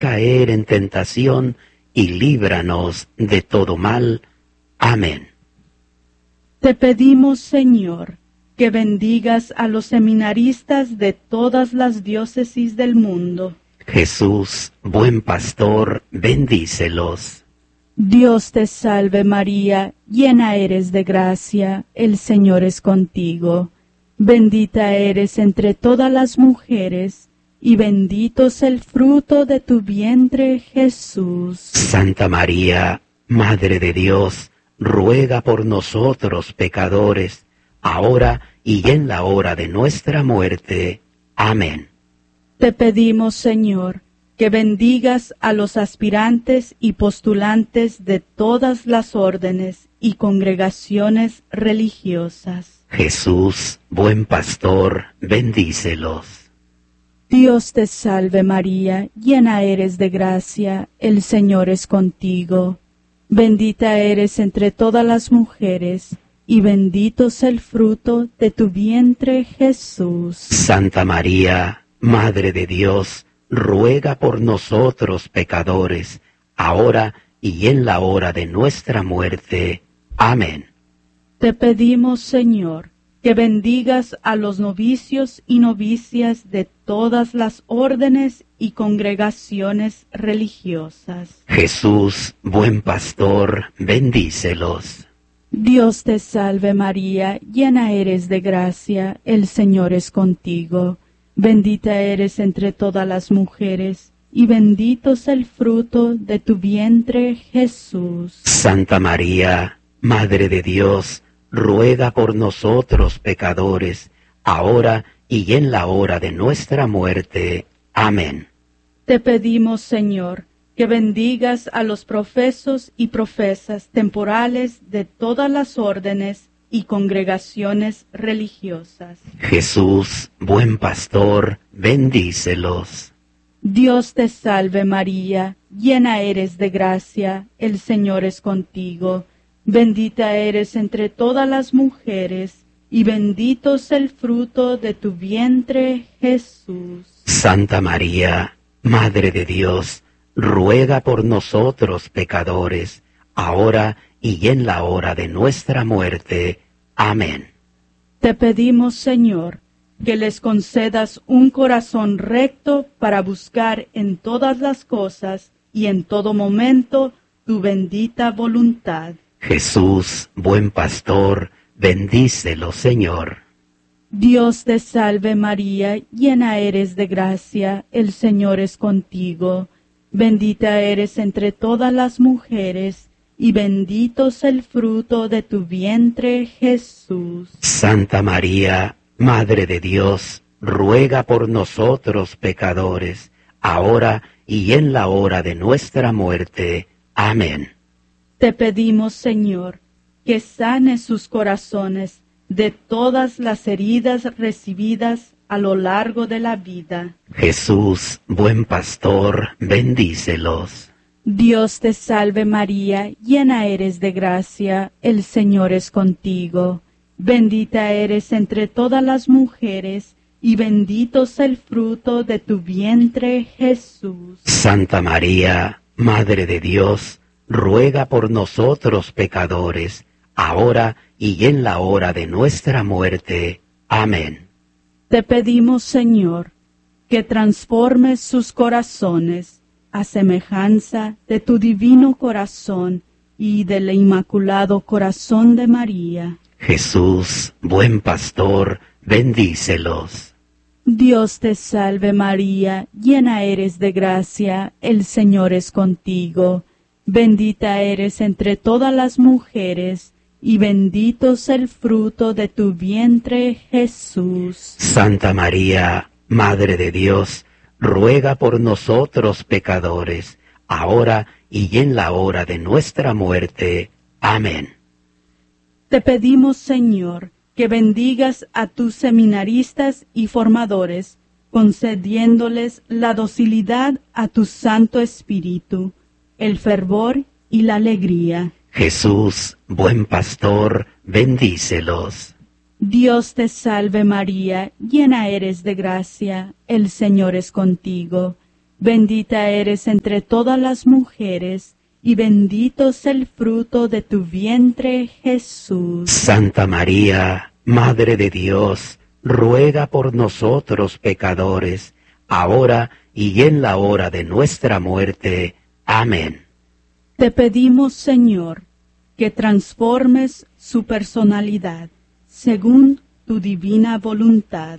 caer en tentación y líbranos de todo mal. Amén. Te pedimos, Señor, que bendigas a los seminaristas de todas las diócesis del mundo. Jesús, buen pastor, bendícelos. Dios te salve María, llena eres de gracia, el Señor es contigo. Bendita eres entre todas las mujeres, y bendito es el fruto de tu vientre, Jesús. Santa María, Madre de Dios, ruega por nosotros pecadores, ahora y en la hora de nuestra muerte. Amén. Te pedimos, Señor, que bendigas a los aspirantes y postulantes de todas las órdenes y congregaciones religiosas. Jesús, buen pastor, bendícelos. Dios te salve María, llena eres de gracia, el Señor es contigo. Bendita eres entre todas las mujeres, y bendito es el fruto de tu vientre, Jesús. Santa María, Madre de Dios, ruega por nosotros pecadores, ahora y en la hora de nuestra muerte. Amén. Te pedimos, Señor, que bendigas a los novicios y novicias de todas las órdenes y congregaciones religiosas. Jesús, buen pastor, bendícelos. Dios te salve María, llena eres de gracia, el Señor es contigo. Bendita eres entre todas las mujeres, y bendito es el fruto de tu vientre, Jesús. Santa María, Madre de Dios, ruega por nosotros pecadores, ahora y en la hora de nuestra muerte. Amén. Te pedimos, Señor, que bendigas a los profesos y profesas temporales de todas las órdenes y congregaciones religiosas. Jesús, buen pastor, bendícelos. Dios te salve María, llena eres de gracia, el Señor es contigo. Bendita eres entre todas las mujeres, y bendito es el fruto de tu vientre, Jesús. Santa María, Madre de Dios, ruega por nosotros pecadores, ahora y en la hora de nuestra muerte. Amén. Te pedimos, Señor, que les concedas un corazón recto para buscar en todas las cosas y en todo momento tu bendita voluntad. Jesús, buen pastor, bendícelo, Señor. Dios te salve María, llena eres de gracia, el Señor es contigo. Bendita eres entre todas las mujeres, y bendito es el fruto de tu vientre, Jesús. Santa María, Madre de Dios, ruega por nosotros pecadores, ahora y en la hora de nuestra muerte. Amén. Te pedimos, Señor, que sanes sus corazones de todas las heridas recibidas a lo largo de la vida. Jesús, buen pastor, bendícelos. Dios te salve María, llena eres de gracia, el Señor es contigo. Bendita eres entre todas las mujeres, y bendito es el fruto de tu vientre, Jesús. Santa María, Madre de Dios, ruega por nosotros pecadores, ahora y en la hora de nuestra muerte. Amén. Te pedimos, Señor, que transformes sus corazones a semejanza de tu divino corazón y del Inmaculado Corazón de María. Jesús, buen pastor, bendícelos. Dios te salve María, llena eres de gracia, el Señor es contigo. Bendita eres entre todas las mujeres, y bendito es el fruto de tu vientre, Jesús. Santa María, Madre de Dios, ruega por nosotros pecadores, ahora y en la hora de nuestra muerte. Amén. Te pedimos, Señor, que bendigas a tus seminaristas y formadores, concediéndoles la docilidad a tu Santo Espíritu, el fervor y la alegría. Jesús, buen pastor, bendícelos. Dios te salve María, llena eres de gracia, el Señor es contigo. Bendita eres entre todas las mujeres, y bendito es el fruto de tu vientre, Jesús. Santa María, Madre de Dios, ruega por nosotros pecadores, ahora y en la hora de nuestra muerte. Amén. Te pedimos, Señor, que transformes su personalidad según tu divina voluntad.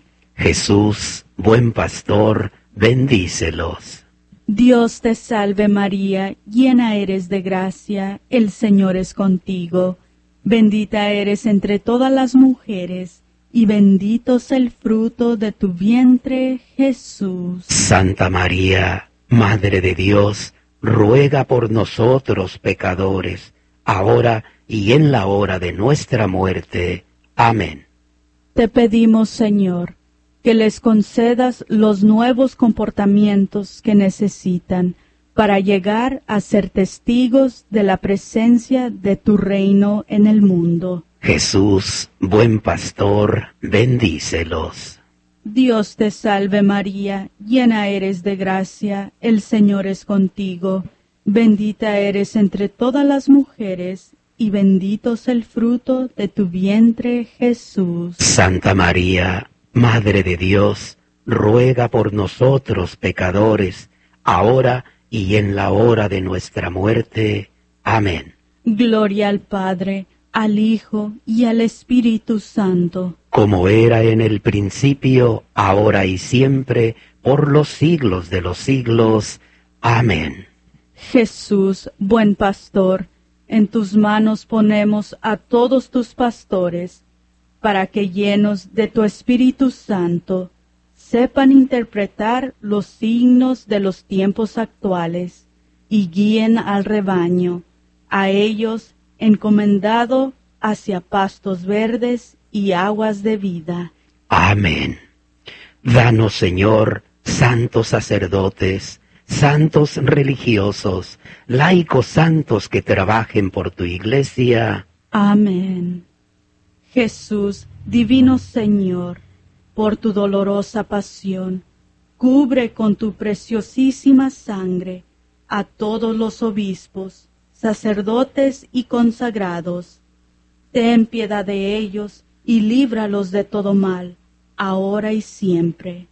Jesús, buen pastor, bendícelos. Dios te salve María, llena eres de gracia, el Señor es contigo. Bendita eres entre todas las mujeres, y bendito es el fruto de tu vientre, Jesús. Santa María, Madre de Dios, ruega por nosotros pecadores, ahora y en la hora de nuestra muerte. Amén. Te pedimos, Señor, que les concedas los nuevos comportamientos que necesitan para llegar a ser testigos de la presencia de tu reino en el mundo. Jesús, buen pastor, bendícelos. Dios te salve María, llena eres de gracia, el Señor es contigo. Bendita eres entre todas las mujeres, y bendito es el fruto de tu vientre, Jesús. Santa María, Madre de Dios, ruega por nosotros pecadores, ahora y en la hora de nuestra muerte. Amén. Gloria al Padre, al Hijo y al Espíritu Santo, como era en el principio, ahora y siempre, por los siglos de los siglos. Amén. Jesús, buen pastor, en tus manos ponemos a todos tus pastores, para que llenos de tu Espíritu Santo, sepan interpretar los signos de los tiempos actuales, y guíen al rebaño, a ellos encomendado hacia pastos verdes y aguas de vida. Amén. Danos, Señor, santos sacerdotes, santos religiosos, laicos santos que trabajen por tu iglesia. Amén. Jesús, divino Señor, por tu dolorosa pasión, cubre con tu preciosísima sangre a todos los obispos, sacerdotes y consagrados. Ten piedad de ellos y líbralos de todo mal, ahora y siempre.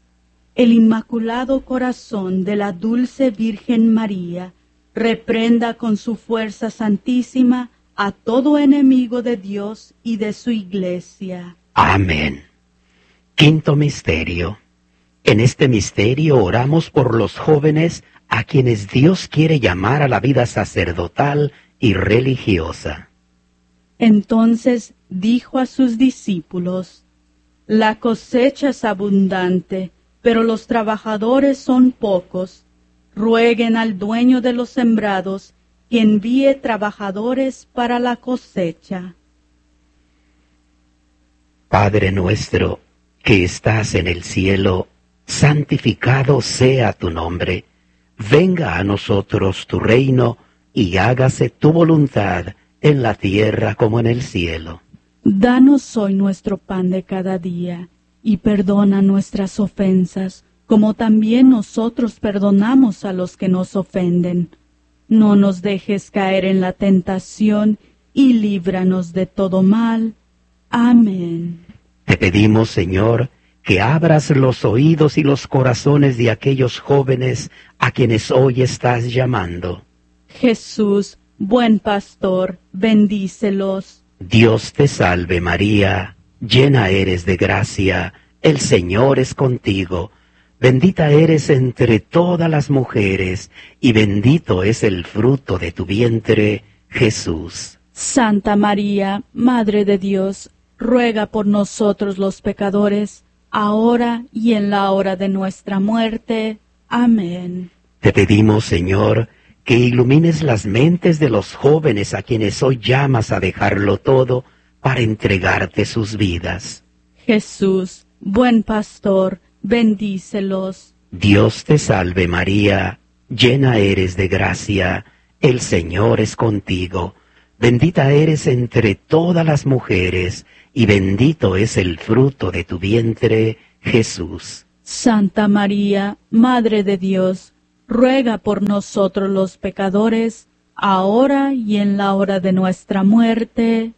El Inmaculado Corazón de la Dulce Virgen María reprenda con su fuerza santísima a todo enemigo de Dios y de su Iglesia. Amén. Quinto misterio. En este misterio oramos por los jóvenes a quienes Dios quiere llamar a la vida sacerdotal y religiosa. Entonces dijo a sus discípulos: La cosecha es abundante, pero los trabajadores son pocos. Rueguen al dueño de los sembrados que envíe trabajadores para la cosecha. Padre nuestro, que estás en el cielo, santificado sea tu nombre. Venga a nosotros tu reino, y hágase tu voluntad en la tierra como en el cielo. Danos hoy nuestro pan de cada día, y perdona nuestras ofensas, como también nosotros perdonamos a los que nos ofenden. No nos dejes caer en la tentación, y líbranos de todo mal. Amén. Te pedimos, Señor, que abras los oídos y los corazones de aquellos jóvenes a quienes hoy estás llamando. Jesús, buen pastor, bendícelos. Dios te salve María, llena eres de gracia, el Señor es contigo. Bendita eres entre todas las mujeres, y bendito es el fruto de tu vientre, Jesús. Santa María, Madre de Dios, ruega por nosotros los pecadores, ahora y en la hora de nuestra muerte. Amén. Te pedimos, Señor, que ilumines las mentes de los jóvenes a quienes hoy llamas a dejarlo todo para entregarte sus vidas. Jesús, buen pastor, bendícelos. Dios te salve María, llena eres de gracia, el Señor es contigo. Bendita eres entre todas las mujeres, y bendito es el fruto de tu vientre, Jesús. Santa María, Madre de Dios, ruega por nosotros los pecadores, ahora y en la hora de nuestra muerte.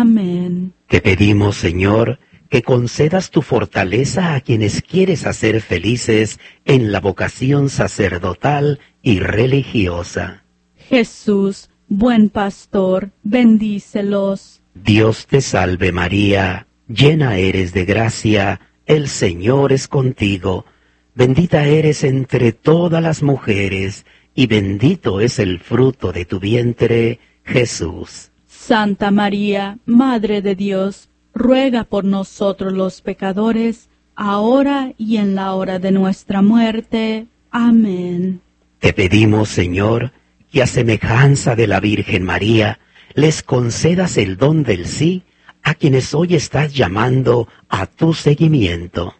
Amén. Te pedimos, Señor, que concedas tu fortaleza a quienes quieres hacer felices en la vocación sacerdotal y religiosa. Jesús, buen pastor, bendícelos. Dios te salve María, llena eres de gracia, el Señor es contigo. Bendita eres entre todas las mujeres, y bendito es el fruto de tu vientre, Jesús. Santa María, Madre de Dios, ruega por nosotros los pecadores, ahora y en la hora de nuestra muerte. Amén. Te pedimos, Señor, que a semejanza de la Virgen María, les concedas el don del sí a quienes hoy estás llamando a tu seguimiento.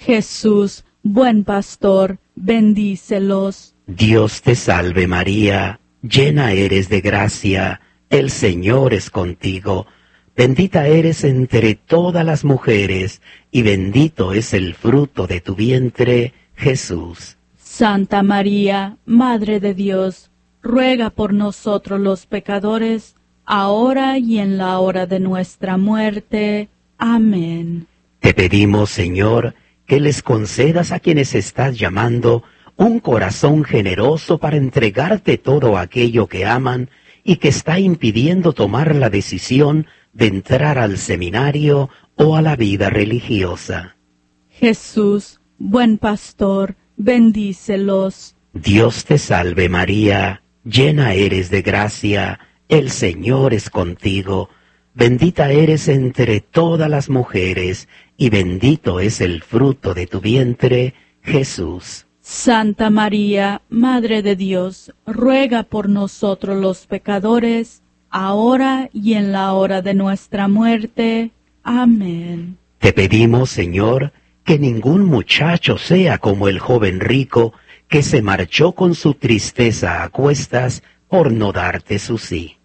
Jesús, buen pastor, bendícelos. Dios te salve María, llena eres de gracia, el Señor es contigo. Bendita eres entre todas las mujeres, y bendito es el fruto de tu vientre, Jesús. Santa María, Madre de Dios, ruega por nosotros los pecadores, ahora y en la hora de nuestra muerte. Amén. Te pedimos, Señor, que les concedas a quienes estás llamando un corazón generoso para entregarte todo aquello que aman y que está impidiendo tomar la decisión de entrar al seminario o a la vida religiosa. Jesús, buen pastor, bendícelos. Dios te salve María, llena eres de gracia, el Señor es contigo. Bendita eres entre todas las mujeres, y bendito es el fruto de tu vientre, Jesús. Santa María, Madre de Dios, ruega por nosotros los pecadores, ahora y en la hora de nuestra muerte. Amén. Te pedimos, Señor, que ningún muchacho sea como el joven rico, que se marchó con su tristeza a cuestas por no darte su sí.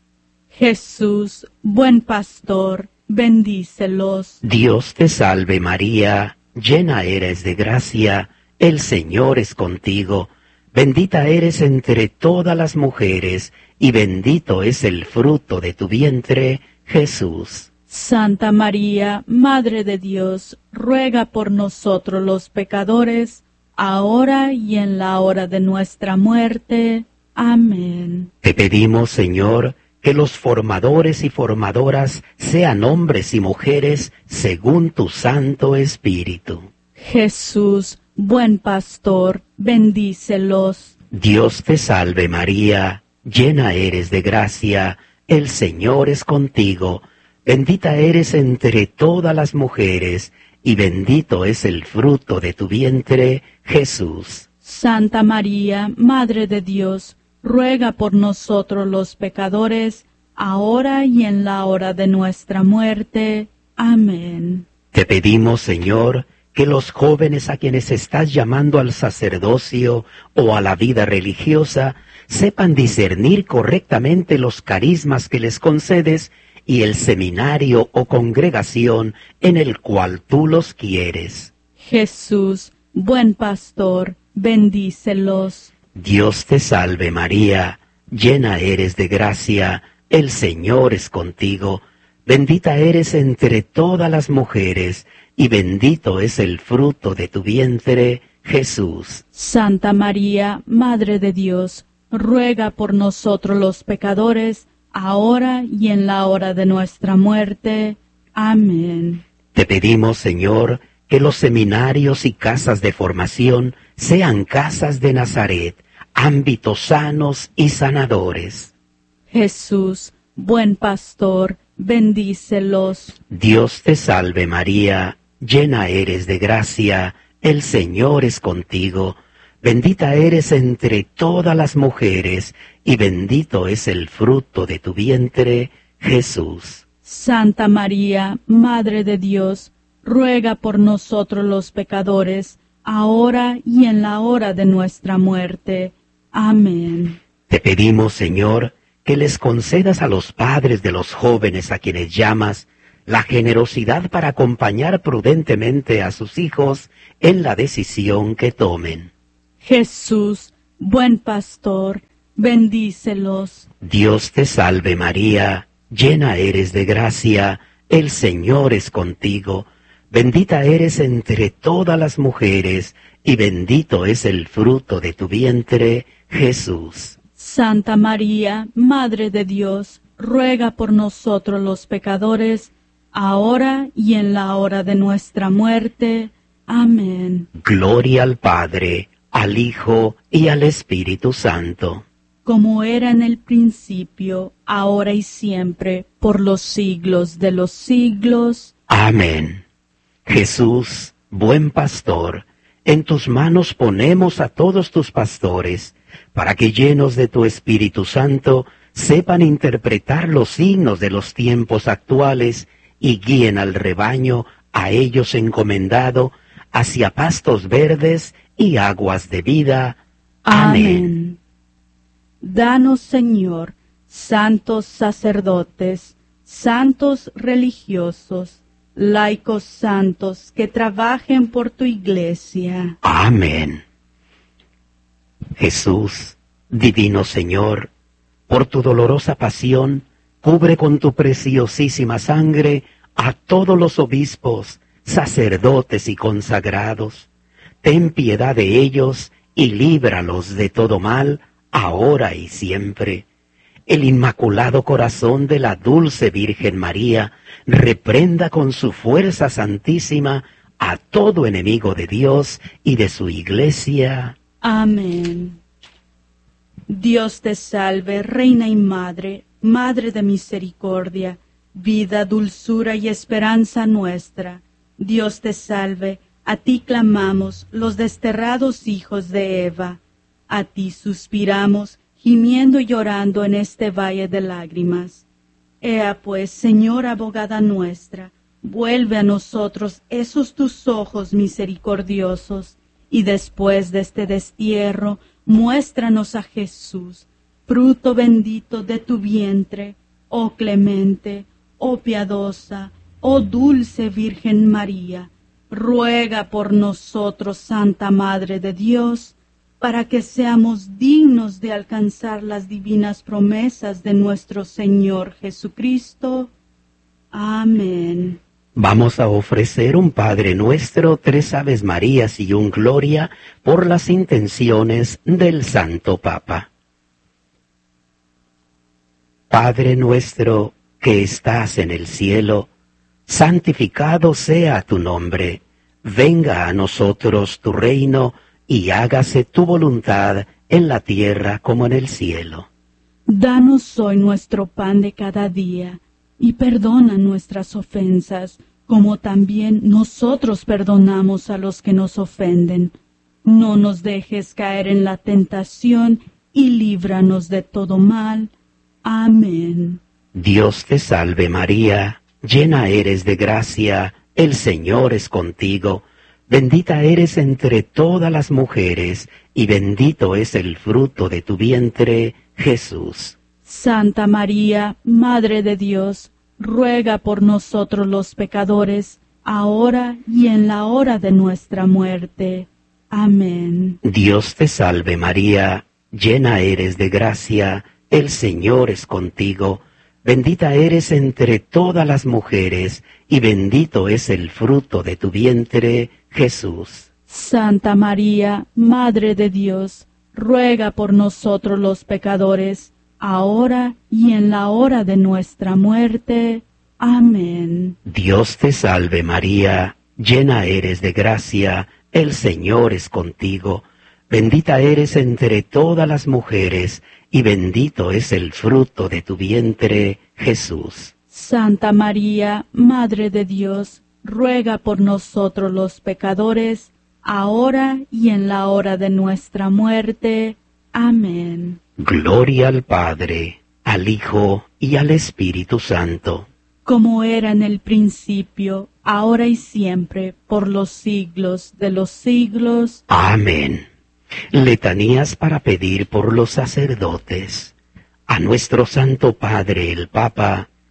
Jesús, buen pastor, bendícelos. Dios te salve María, llena eres de gracia, el Señor es contigo. Bendita eres entre todas las mujeres, y bendito es el fruto de tu vientre, Jesús. Santa María, Madre de Dios, ruega por nosotros los pecadores, ahora y en la hora de nuestra muerte. Amén. Te pedimos, Señor, que los formadores y formadoras sean hombres y mujeres según tu Santo Espíritu. Jesús, buen pastor, bendícelos. Dios te salve María, llena eres de gracia, el Señor es contigo. Bendita eres entre todas las mujeres, y bendito es el fruto de tu vientre, Jesús. Santa María, Madre de Dios, ruega por nosotros los pecadores, ahora y en la hora de nuestra muerte. Amén. Te pedimos, Señor, que los jóvenes a quienes estás llamando al sacerdocio o a la vida religiosa sepan discernir correctamente los carismas que les concedes y el seminario o congregación en el cual tú los quieres. Jesús, buen pastor, bendícelos. Dios te salve María, llena eres de gracia, el Señor es contigo. Bendita eres entre todas las mujeres, y bendito es el fruto de tu vientre, Jesús. Santa María, Madre de Dios, ruega por nosotros los pecadores, ahora y en la hora de nuestra muerte. Amén. Te pedimos, Señor, que los seminarios y casas de formación sean casas de Nazaret, ámbitos sanos y sanadores. Jesús, buen pastor, bendícelos. Dios te salve María, llena eres de gracia, el Señor es contigo. Bendita eres entre todas las mujeres, y bendito es el fruto de tu vientre, Jesús. Santa María, Madre de Dios, ruega por nosotros los pecadores, ahora y en la hora de nuestra muerte. Amén. Te pedimos, Señor, que les concedas a los padres de los jóvenes a quienes llamas la generosidad para acompañar prudentemente a sus hijos en la decisión que tomen. Jesús, buen pastor, bendícelos. Dios te salve María, llena eres de gracia, el Señor es contigo. Bendita eres entre todas las mujeres, y bendito es el fruto de tu vientre, Jesús. Santa María, Madre de Dios, ruega por nosotros los pecadores, ahora y en la hora de nuestra muerte. Amén. Gloria al Padre, al Hijo y al Espíritu Santo. Como era en el principio, ahora y siempre, por los siglos de los siglos. Amén. Jesús, buen pastor, en tus manos ponemos a todos tus pastores, para que llenos de tu Espíritu Santo, sepan interpretar los signos de los tiempos actuales y guíen al rebaño a ellos encomendado hacia pastos verdes y aguas de vida. Amén. Danos, Señor, santos sacerdotes, santos religiosos, laicos santos que trabajen por tu iglesia. Amén. Jesús, divino Señor, por tu dolorosa pasión, cubre con tu preciosísima sangre a todos los obispos, sacerdotes y consagrados. Ten piedad de ellos y líbralos de todo mal, ahora y siempre. El Inmaculado Corazón de la Dulce Virgen María reprenda con su fuerza santísima a todo enemigo de Dios y de su Iglesia. Amén. Dios te salve, Reina y Madre, Madre de misericordia, vida, dulzura y esperanza nuestra. Dios te salve, a ti clamamos, los desterrados hijos de Eva. A ti suspiramos, gimiendo y llorando en este valle de lágrimas. Ea pues, Señora abogada nuestra, vuelve a nosotros esos tus ojos misericordiosos, y después de este destierro, muéstranos a Jesús, fruto bendito de tu vientre, oh clemente, oh piadosa, oh dulce Virgen María. Ruega por nosotros, Santa Madre de Dios, para que seamos dignos de alcanzar las divinas promesas de nuestro Señor Jesucristo. Amén. Vamos a ofrecer un Padre Nuestro, 3 Aves Marías y un Gloria por las intenciones del Santo Papa. Padre nuestro que estás en el cielo, santificado sea tu nombre. Venga a nosotros tu reino y hágase tu voluntad en la tierra como en el cielo. Danos hoy nuestro pan de cada día, y perdona nuestras ofensas, como también nosotros perdonamos a los que nos ofenden. No nos dejes caer en la tentación, y líbranos de todo mal. Amén. Dios te salve María, llena eres de gracia, el Señor es contigo. Bendita eres entre todas las mujeres, y bendito es el fruto de tu vientre, Jesús. Santa María, Madre de Dios, ruega por nosotros los pecadores, ahora y en la hora de nuestra muerte. Amén. Dios te salve María, llena eres de gracia, el Señor es contigo. Bendita eres entre todas las mujeres, y bendito es el fruto de tu vientre, Jesús. Santa María, Madre de Dios, ruega por nosotros los pecadores, ahora y en la hora de nuestra muerte. Amén. Dios te salve María, llena eres de gracia, el Señor es contigo. Bendita eres entre todas las mujeres, y bendito es el fruto de tu vientre, Jesús. Santa María, Madre de Dios, ruega por nosotros los pecadores, ahora y en la hora de nuestra muerte. Amén. Gloria al Padre, al Hijo y al Espíritu Santo. Como era en el principio, ahora y siempre, por los siglos de los siglos. Amén. Letanías para pedir por los sacerdotes. A nuestro Santo Padre el Papa,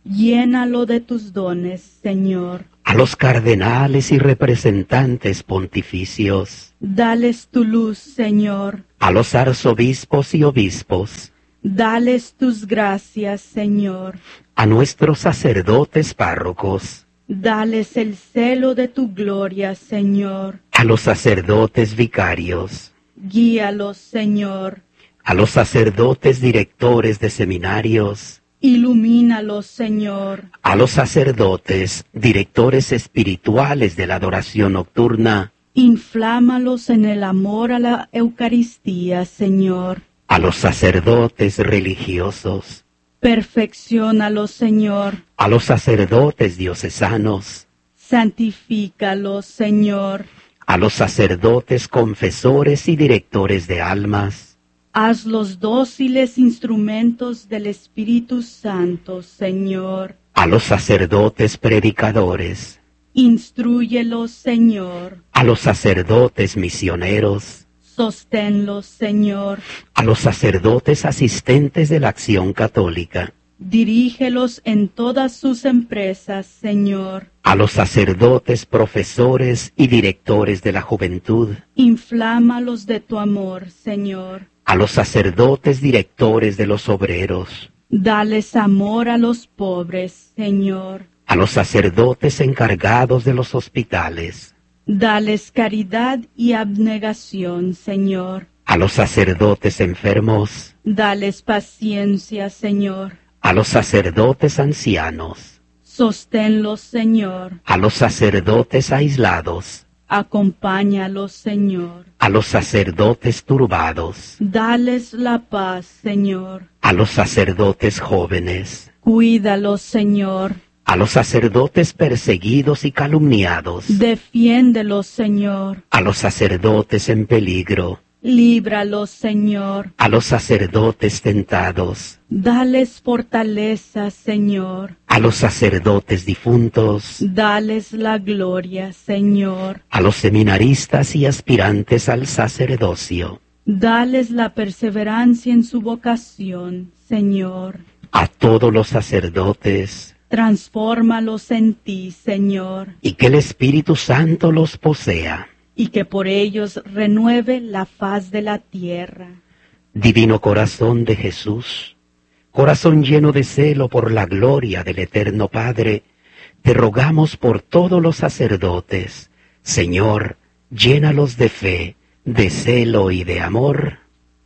Llénalo de tus dones, Señor. A los cardenales y representantes pontificios, Dales tu luz, Señor. a los arzobispos y obispos, Dales tus gracias, Señor. a nuestros sacerdotes párrocos, Dales el celo de tu gloria, Señor. a los sacerdotes vicarios, Guíalos, Señor. a los sacerdotes directores de seminarios, Ilumínalos, Señor. a los sacerdotes directores espirituales de la adoración nocturna, Inflámalos en el amor a la Eucaristía, Señor. a los sacerdotes religiosos, Perfecciónalos, Señor. a los sacerdotes diocesanos, Santifícalos, Señor. a los sacerdotes confesores y directores de almas, Hazlos dóciles instrumentos del Espíritu Santo, Señor. a los sacerdotes predicadores, Instrúyelos, Señor. a los sacerdotes misioneros, Sosténlos, Señor. a los sacerdotes asistentes de la acción católica, Dirígelos en todas sus empresas, Señor. a los sacerdotes profesores y directores de la juventud, Inflámalos de tu amor, Señor. a los sacerdotes directores de los obreros, Dales amor a los pobres, Señor. a los sacerdotes encargados de los hospitales, Dales caridad y abnegación, Señor. a los sacerdotes enfermos, Dales paciencia, Señor. a los sacerdotes ancianos, Sosténlos, Señor. a los sacerdotes aislados, Acompáñalos, Señor. a los sacerdotes turbados, Dales la paz, Señor. a los sacerdotes jóvenes, Cuídalos, Señor. a los sacerdotes perseguidos y calumniados, Defiéndelos, Señor. a los sacerdotes en peligro, Líbralos, Señor. a los sacerdotes tentados, Dales fortaleza, Señor. a los sacerdotes difuntos, Dales la gloria, Señor. a los seminaristas y aspirantes al sacerdocio, Dales la perseverancia en su vocación, Señor. a todos los sacerdotes, Transfórmalos en ti, Señor, y que el Espíritu Santo los posea. y que por ellos renueve la faz de la tierra. Divino corazón de Jesús, corazón lleno de celo por la gloria del Eterno Padre, te rogamos por todos los sacerdotes. Señor, llénalos de fe, de celo y de amor.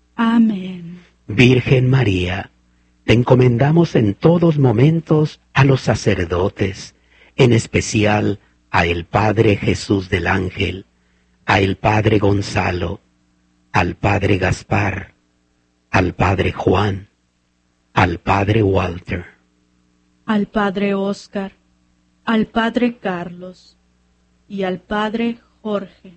Amén. Virgen María, te encomendamos en todos momentos a los sacerdotes, en especial a el Padre Jesús del Ángel, a el Padre Gonzalo, al Padre Gaspar, al Padre Juan, al Padre Walter, Al Padre Óscar, al Padre Carlos y al Padre Jorge,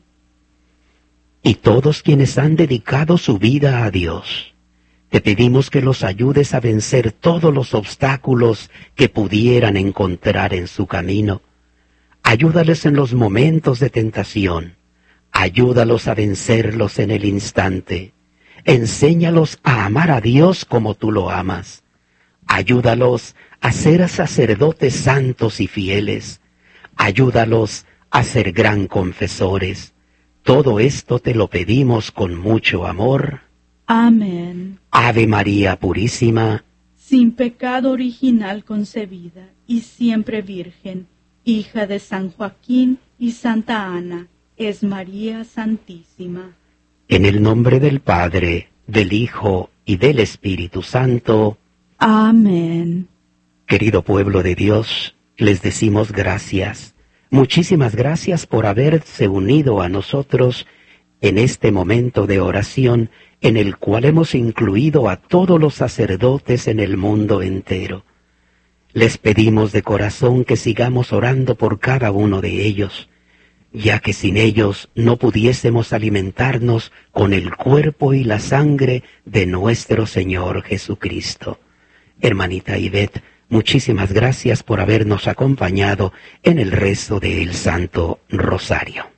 y todos quienes han dedicado su vida a Dios. Te pedimos que los ayudes a vencer todos los obstáculos que pudieran encontrar en su camino. Ayúdales en los momentos de tentación. Ayúdalos a vencerlos en el instante. Enséñalos a amar a Dios como tú lo amas. Ayúdalos a ser sacerdotes santos y fieles. Ayúdalos a ser gran confesores. Todo esto te lo pedimos con mucho amor. Amén. Ave María Purísima, Sin pecado original concebida y siempre virgen, hija de San Joaquín y Santa Ana, es María Santísima. en el nombre del Padre, del Hijo y del Espíritu Santo. Amén. Querido pueblo de Dios, les decimos gracias. Muchísimas gracias por haberse unido a nosotros en este momento de oración en el cual hemos incluido a todos los sacerdotes en el mundo entero. Les pedimos de corazón que sigamos orando por cada uno de ellos, ya que sin ellos no pudiésemos alimentarnos con el cuerpo y la sangre de nuestro Señor Jesucristo. Hermanita Ivette, muchísimas gracias por habernos acompañado en el rezo del Santo Rosario.